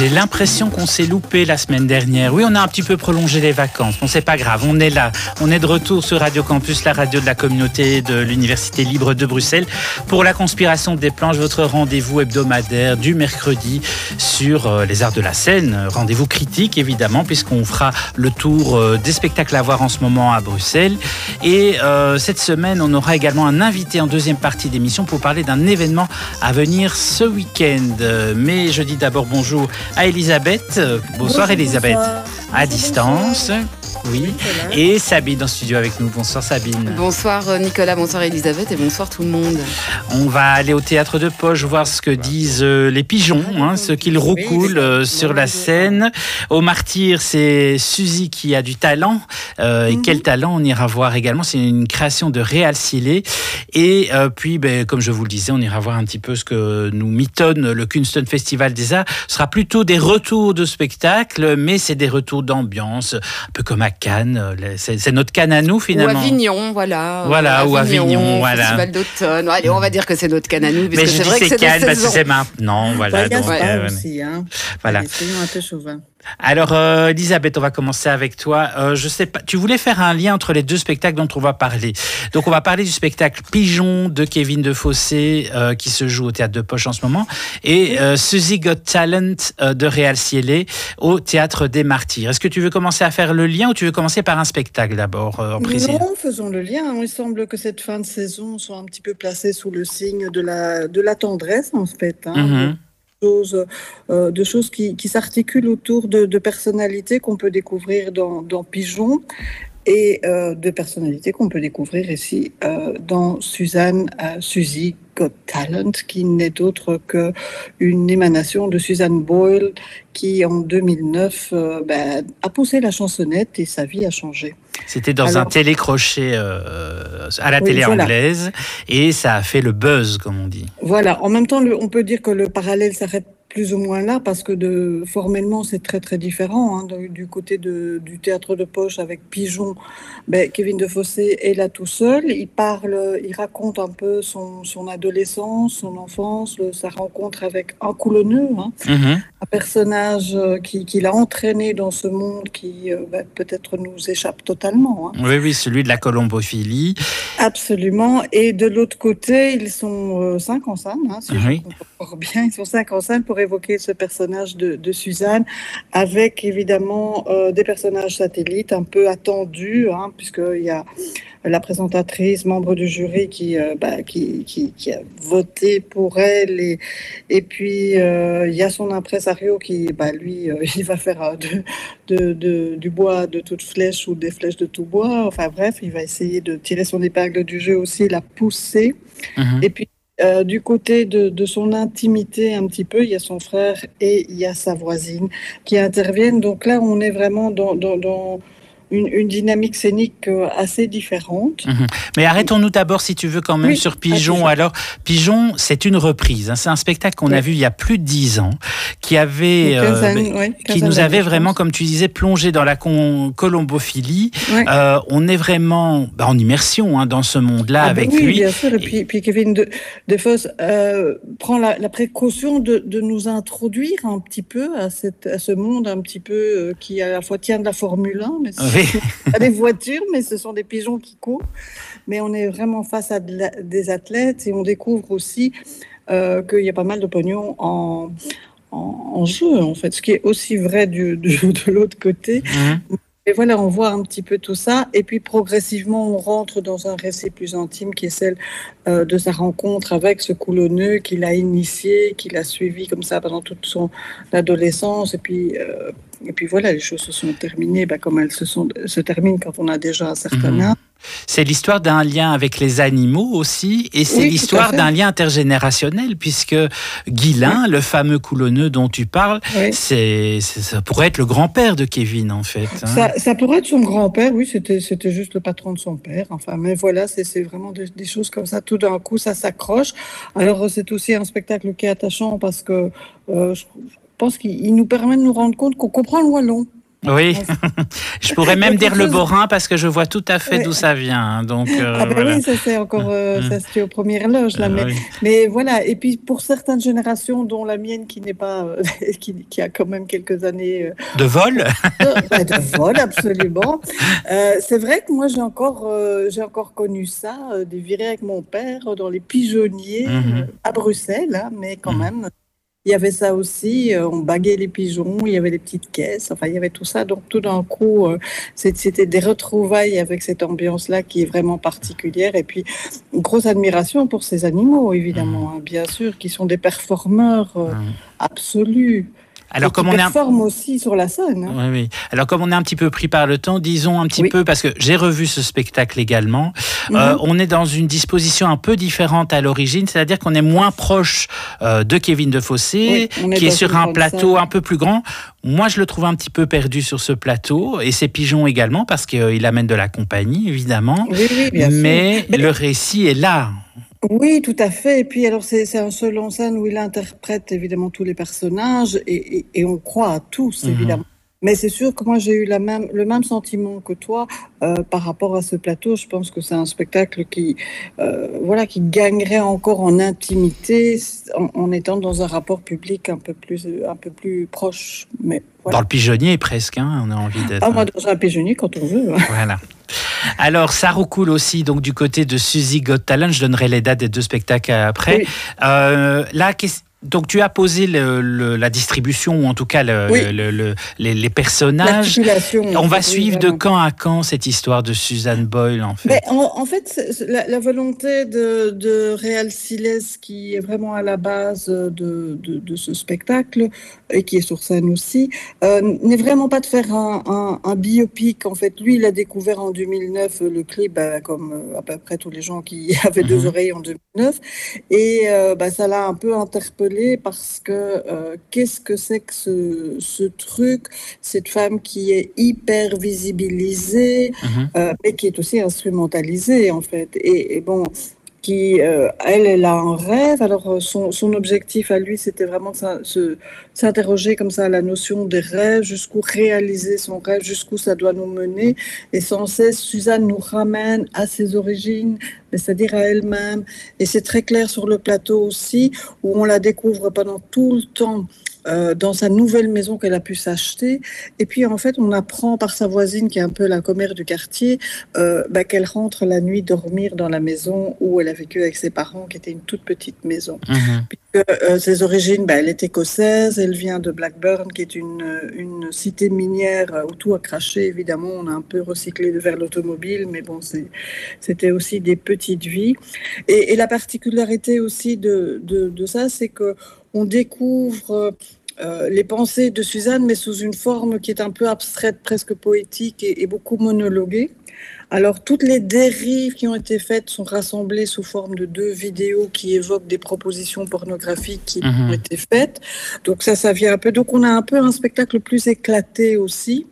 J'ai l'impression qu'on s'est loupé la semaine dernière. Oui, on a un petit peu prolongé les vacances. Bon, c'est pas grave, on est là. On est de retour sur Radio Campus, la radio de la communauté de l'Université libre de Bruxelles, pour la conspiration des planches, votre rendez-vous hebdomadaire du mercredi sur les arts de la scène. Rendez-vous critique, évidemment, puisqu'on fera le tour des spectacles à voir en ce moment à Bruxelles. Et cette semaine, on aura également un invité en deuxième partie d'émission pour parler d'un événement à venir ce week-end. Mais je dis d'abord bonjour à Elisabeth. Bonsoir Elisabeth. Bonsoir. À distance. Bonsoir. Oui. Et Sabine en studio avec nous. Bonsoir Sabine. Bonsoir Nicolas, bonsoir Elisabeth et bonsoir tout le monde. On va aller au théâtre de Poche voir ce que disent les pigeons, ce qu'ils roucoulent sur la scène. Au Martyr, c'est Suzy qui a du talent. Et quel talent, on ira voir également. C'est une création de Réal Sillet. Et puis, comme je vous le disais, on ira voir un petit peu ce que nous mitonne le Kunston Festival des Arts. Ce sera plutôt des retours de spectacles, mais c'est des retours d'ambiance, un peu comme à Cannes. C'est notre Cannes à nous, finalement. Ou Avignon, voilà. Voilà, ou Avignon, voilà. Festival d'automne. Allez, on va dire que c'est notre Cannes à nous. Mais je dis c'est Cannes parce que c'est maintenant. Voilà. Donc, aussi, voilà. Soyons un peu chauvin. Alors, Elisabeth, on va commencer avec toi. Je sais pas, tu voulais faire un lien entre les deux spectacles dont on va parler. Donc, on va parler du spectacle Pigeon de Kevin Defossé qui se joue au Théâtre de Poche en ce moment et Suzy Got Talent de Réal Sillet au Théâtre des Martyrs. Est-ce que tu veux commencer à faire le lien ou tu veux commencer par un spectacle d'abord en précis? Non, faisons le lien. Il semble que cette fin de saison soit un petit peu placée sous le signe de la tendresse, en fait. De choses qui s'articulent autour de personnalités qu'on peut découvrir dans Pigeon et de personnalités qu'on peut découvrir ici dans Suzy Got Talent, qui n'est autre qu'une émanation de Susan Boyle qui, en 2009, a poussé la chansonnette et sa vie a changé. C'était dans un télécrochet à la télé anglaise et ça a fait le buzz, comme on dit. Voilà. En même temps, on peut dire que le parallèle s'arrête plus ou moins là, parce que formellement, c'est très, très différent. Du côté du Théâtre de Poche avec Pigeon, Kevin Defossé est là tout seul. Il raconte un peu son adolescence, son enfance, sa rencontre avec un coulonneux, un personnage qui l'a entraîné dans ce monde qui peut-être nous échappe totalement. Oui, celui de la colombophilie. Absolument. Et de l'autre côté, ils sont 5 en scène, si je comprends bien. Ils sont 5 en scène pour évoquer ce personnage de Suzanne, avec évidemment des personnages satellites un peu attendus, puisqu'il y a la présentatrice, membre du jury qui a voté pour elle, et puis il y a son impresario qui, lui, il va faire du bois de toute flèche ou des flèches de tout bois. Enfin bref, il va essayer de tirer son épingle du jeu aussi, la pousser. Et puis du côté de son intimité un petit peu, il y a son frère et il y a sa voisine qui interviennent. Donc là, on est vraiment dans une dynamique scénique assez différente. Mais arrêtons-nous d'abord, si tu veux, quand même, sur Pigeon. Alors, Pigeon, c'est une reprise. C'est un spectacle qu'on a vu il y a plus de 10 ans, qui nous avait vraiment, comme tu disais, plongé dans la colombophilie. On est vraiment en immersion dans ce monde-là avec lui. Oui, bien sûr. Et puis Kevin Defossé prend la précaution de nous introduire un petit peu à ce monde un petit peu qui à la fois tient de la Formule 1, mais pas des voitures, mais ce sont des pigeons qui courent. Mais on est vraiment face à des athlètes et on découvre aussi qu'il y a pas mal de pognon en jeu, en fait, ce qui est aussi vrai de l'autre côté. Et voilà, on voit un petit peu tout ça. Et puis, progressivement, on rentre dans un récit plus intime qui est celle de sa rencontre avec ce coulonneux qu'il a initié, qu'il a suivi comme ça pendant toute son adolescence. Et puis voilà, les choses se sont terminées comme elles se terminent quand on a déjà un certain âge. C'est l'histoire d'un lien avec les animaux aussi, et c'est l'histoire d'un lien intergénérationnel, puisque Guylain, le fameux coulonneux dont tu parles, ça pourrait être le grand-père de Kevin, en fait. Ça pourrait être son grand-père, oui, c'était juste le patron de son père. Enfin, mais voilà, c'est vraiment des choses comme ça. Tout d'un coup, ça s'accroche. Alors, c'est aussi un spectacle qui est attachant parce que je pense qu'il nous permet de nous rendre compte qu'on comprend le wallon. Oui, je pourrais même dire le Borin parce que je vois tout à fait d'où ça vient. Donc, voilà. Oui, ça c'est encore, ça se fait aux premières loges là. Mais voilà. Et puis pour certaines générations, dont la mienne qui n'est pas, qui a quand même quelques années de vol. De vol, absolument. C'est vrai que moi j'ai encore connu ça, des virées avec mon père dans les pigeonniers à Bruxelles, hein, mais quand même. Il y avait ça aussi, on baguait les pigeons, il y avait des petites caisses, enfin il y avait tout ça. Donc tout d'un coup, c'était des retrouvailles avec cette ambiance-là qui est vraiment particulière. Et puis, une grosse admiration pour ces animaux, évidemment, hein, bien sûr, qui sont des performeurs absolus. Alors, comme on performe aussi sur la scène. Hein. Oui. Alors, comme on est un petit peu pris par le temps, disons un petit peu, parce que j'ai revu ce spectacle également, on est dans une disposition un peu différente à l'origine, c'est-à-dire qu'on est moins proche de Kevin Defossé, qui est sur un plateau un peu plus grand. Moi, je le trouve un petit peu perdu sur ce plateau, et ses pigeons également, parce qu'il amène de la compagnie, évidemment. Oui, bien sûr. Mais le récit est là. Oui, tout à fait. Et puis, alors, c'est un seul en scène où il interprète évidemment tous les personnages et on croit à tous, évidemment. Mais c'est sûr que moi, j'ai eu le même sentiment que toi par rapport à ce plateau. Je pense que c'est un spectacle qui gagnerait encore en intimité en étant dans un rapport public un peu plus proche. Mais voilà. Dans le pigeonnier, presque, hein, on a envie d'être. Moi, dans un pigeonnier, quand on veut. Voilà. Alors, ça recoule aussi donc du côté de Suzy Got Talent. Je donnerai les dates des deux spectacles après. Oui. Là, donc tu as posé la distribution, ou en tout cas les personnages. On va suivre de quand à quand cette histoire de Susan Boyle, en fait. Mais en fait, la volonté de Réal Siles, qui est vraiment à la base de ce spectacle, et qui est sur scène aussi, n'est vraiment pas de faire un biopic. En fait, lui, il a découvert en 2009 le clip, comme à peu près tous les gens qui avaient deux oreilles en 2009. Et ça l'a un peu interpellé parce que qu'est-ce que c'est que ce truc, cette femme qui est hyper visibilisée, mais qui est aussi instrumentalisée, en fait. Et bon... qui, elle a un rêve. Alors, son objectif à lui, c'était vraiment s'interroger comme ça à la notion des rêves, jusqu'où réaliser son rêve, jusqu'où ça doit nous mener. Et sans cesse, Suzanne nous ramène à ses origines, c'est-à-dire à elle-même. Et c'est très clair sur le plateau aussi, où on la découvre pendant tout le temps dans sa nouvelle maison qu'elle a pu s'acheter. Et puis, en fait, on apprend par sa voisine, qui est un peu la commère du quartier, qu'elle rentre la nuit dormir dans la maison où elle a vécu avec ses parents, qui était une toute petite maison. Puisque ses origines, elle est écossaise, elle vient de Blackburn, qui est une cité minière où tout a craché, évidemment. On a un peu recyclé vers l'automobile, mais bon, c'était aussi des petites vies. Et la particularité aussi de ça, c'est que on découvre les pensées de Suzanne, mais sous une forme qui est un peu abstraite, presque poétique et beaucoup monologuée. Alors, toutes les dérives qui ont été faites sont rassemblées sous forme de 2 vidéos qui évoquent des propositions pornographiques qui ont été faites. Donc ça vient un peu. Donc, on a un peu un spectacle plus éclaté aussi.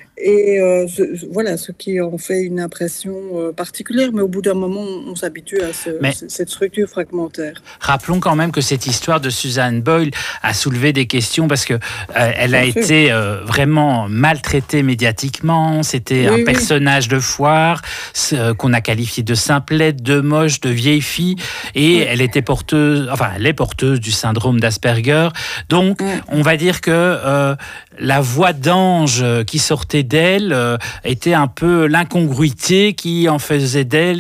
Et voilà, ce qui en fait une impression particulière, mais au bout d'un moment, on s'habitue à cette structure fragmentaire. Rappelons quand même que cette histoire de Susan Boyle a soulevé des questions parce que elle a été vraiment maltraitée médiatiquement. C'était un personnage de foire qu'on a qualifié de simplette, de moche, de vieille fille, et elle était elle est porteuse du syndrome d'Asperger. Donc, on va dire que la voix d'ange qui sortait d'elle était un peu l'incongruité qui faisait d'elle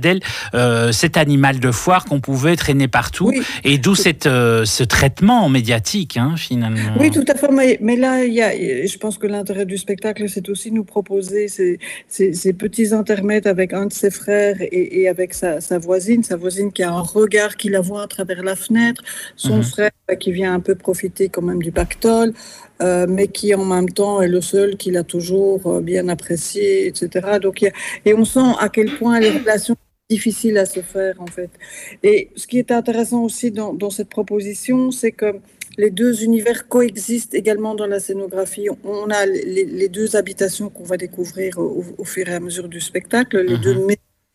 cet animal de foire qu'on pouvait traîner partout, et d'où ce traitement médiatique, finalement. Oui, tout à fait, mais là, je pense que l'intérêt du spectacle, c'est aussi nous proposer ces petits intermèdes avec un de ses frères et avec sa voisine qui a un regard qui la voit à travers la fenêtre, son frère qui vient un peu profiter quand même du pactole, mais qui en même temps est le seul qui l'a toujours bien apprécié, etc. Donc, et on sent à quel point les relations sont difficiles à se faire, en fait. Et ce qui est intéressant aussi dans cette proposition, c'est que les 2 univers coexistent également dans la scénographie. On a les 2 habitations qu'on va découvrir au fur et à mesure du spectacle, les 2 maisons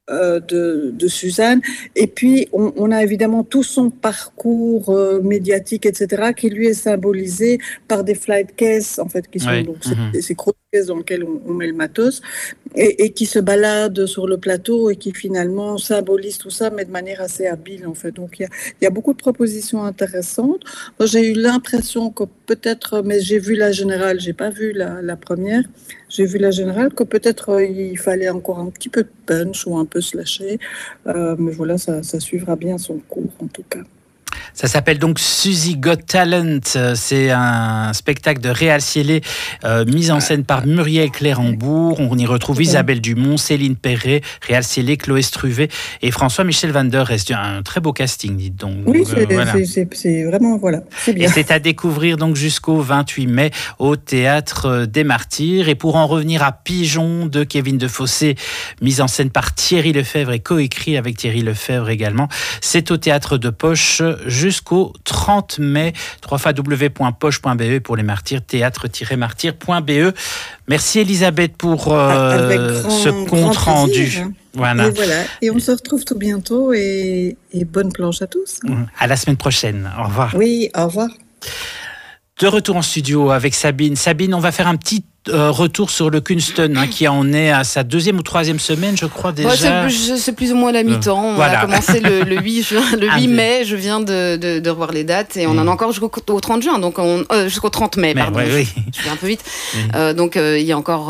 de Suzanne. Et puis, on a évidemment tout son parcours médiatique, etc., qui lui est symbolisé par des flight cases, en fait, qui sont donc ces grosses caisses dans lesquelles on met le matos, et qui se baladent sur le plateau et qui finalement symbolisent tout ça, mais de manière assez habile, en fait. Donc, il y a beaucoup de propositions intéressantes. Moi, j'ai eu l'impression que peut-être, mais j'ai vu la générale, j'ai pas vu la première, j'ai vu la générale, que peut-être il fallait encore un petit peu de punch ou un peu se lâcher. Mais voilà, ça suivra bien son cours, en tout cas. Ça s'appelle donc Suzy Got Talent. C'est un spectacle de Réal Siélé mis en scène par Muriel Clérambourg. On y retrouve Isabelle Dumont, Céline Perret, Réal Siélé, Chloé Struvé et François-Michel Van Der Rest. Un très beau casting, dites donc. Oui, c'est vraiment, voilà, c'est bien. Et c'est à découvrir donc jusqu'au 28 mai au Théâtre des Martyrs. Et pour en revenir à Pigeon de Kevin Defossé, mise en scène par Thierry Lefebvre et coécrit avec Thierry Lefebvre également, c'est au Théâtre de Poche jusqu'au 30 mai, www.poche.be pour les martyrs, théâtre-martyrs.be. Merci Elisabeth pour ce compte rendu. Voilà. Et on se retrouve tout bientôt et bonne planche à tous. À la semaine prochaine. Au revoir. Oui, au revoir. De retour en studio avec Sabine. Sabine, on va faire un petit retour sur le Kunsten, qui en est à sa 2e ou 3e semaine, je crois déjà. C'est plus ou moins la mi-temps. On a commencé le 8 mai. Je viens de revoir les dates et on en a encore jusqu'au 30 juin, donc jusqu'au 30 mai. Pardon. Oui. Je vais un peu vite. Donc il y a encore